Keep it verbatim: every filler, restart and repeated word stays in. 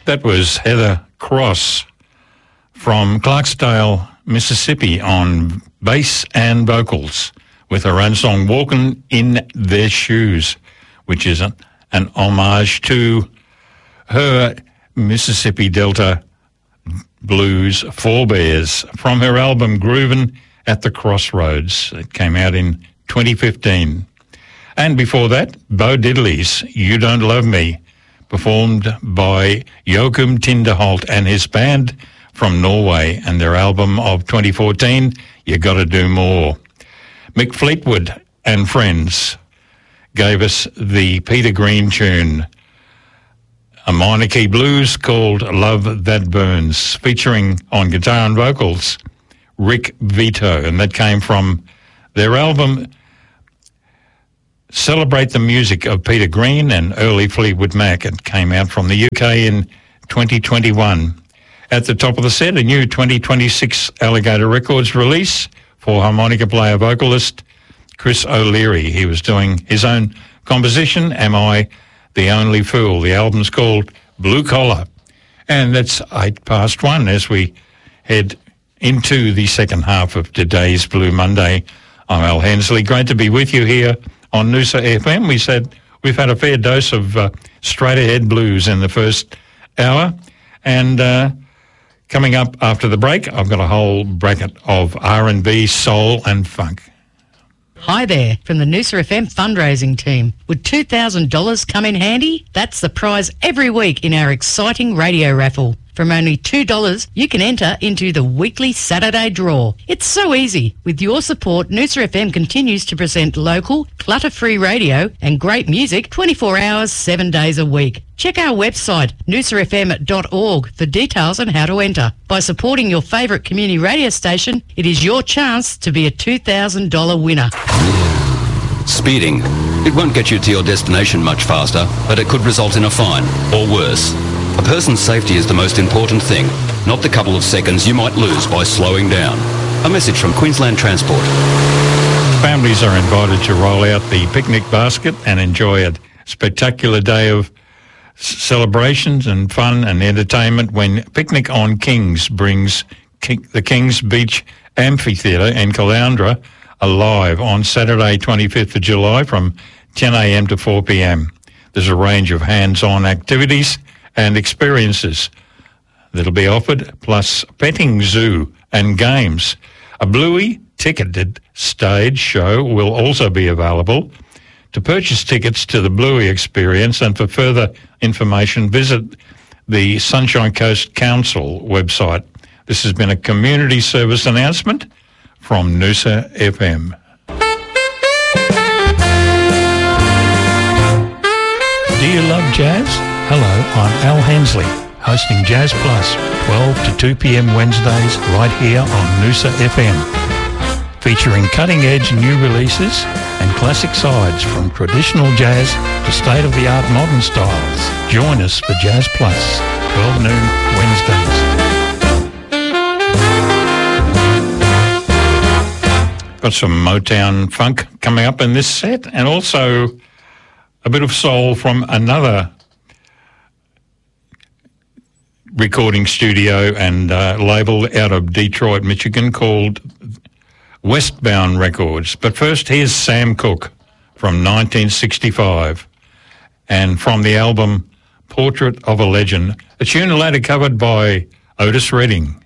That was Heather Cross from Clarksdale, Mississippi, on bass and vocals with her own song, Walking in Their Shoes, which is an, an homage to her Mississippi Delta blues forebears from her album Groovin' at the Crossroads. It came out in twenty fifteen. And before that, Bo Diddley's You Don't Love Me, performed by Joachim Tinderholt and his band from Norway, and their album of twenty fourteen, You Gotta Do More. Mick Fleetwood and Friends gave us the Peter Green tune, a minor key blues called Love That Burns, featuring on guitar and vocals Rick Vito, and that came from their album Celebrate the Music of Peter Green and early Fleetwood Mac. It came out from the U K in twenty twenty-one. At the top of the set, a new twenty twenty-six Alligator Records release for harmonica player vocalist Chris O'Leary. He was doing his own composition, Am I the Only Fool? The album's called Blue Collar. And that's eight past one as we head into the second half of today's Blue Monday. I'm Al Hensley. Great to be with you here on Noosa F M. We said we've had a fair dose of uh, straight ahead blues in the first hour. And uh, coming up after the break, I've got a whole bracket of R and B, soul and funk. Hi there, from the Noosa F M fundraising team. Would two thousand dollars come in handy? That's the prize every week in our exciting radio raffle. From only two dollars, you can enter into the weekly Saturday draw. It's so easy. With your support, Noosa F M continues to present local, clutter-free radio and great music twenty-four hours, seven days a week. Check our website, noosa f m dot org, for details on how to enter. By supporting your favourite community radio station, it is your chance to be a two thousand dollars winner. Speeding. It won't get you to your destination much faster, but it could result in a fine, or worse. A person's safety is the most important thing, not the couple of seconds you might lose by slowing down. A message from Queensland Transport. Families are invited to roll out the picnic basket and enjoy a spectacular day of celebrations and fun and entertainment when Picnic on Kings brings King, the Kings Beach Amphitheatre in Caloundra alive on Saturday, twenty-fifth of July from ten a m to four p m. There's a range of hands-on activities and experiences that'll be offered, plus petting zoo and games. A Bluey ticketed stage show will also be available. To purchase tickets to the Bluey experience and for further information, visit the Sunshine Coast Council website. This has been a community service announcement from Noosa F M. Do you love jazz? Hello, I'm Al Hensley, hosting Jazz Plus, twelve to two p m Wednesdays, right here on Noosa F M, featuring cutting-edge new releases and classic sides from traditional jazz to state-of-the-art modern styles. Join us for Jazz Plus, twelve noon Wednesdays. Got some Motown funk coming up in this set, and also a bit of soul from another recording studio and uh, label out of Detroit, Michigan, called Westbound Records. But first, here's Sam Cooke from nineteen sixty-five, and from the album Portrait of a Legend, a tune later covered by Otis Redding.